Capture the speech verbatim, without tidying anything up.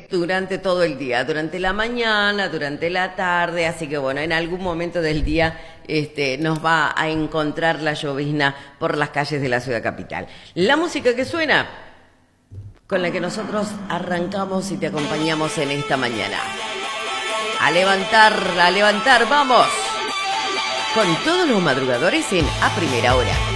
durante todo el día, durante la mañana, durante la tarde, así que bueno, en algún momento del día este, nos va a encontrar la llovizna por las calles de la ciudad capital. La música que suena, con la que nosotros arrancamos y te acompañamos en esta mañana. A levantar, a levantar, vamos. Con todos los madrugadores en A Primera Hora.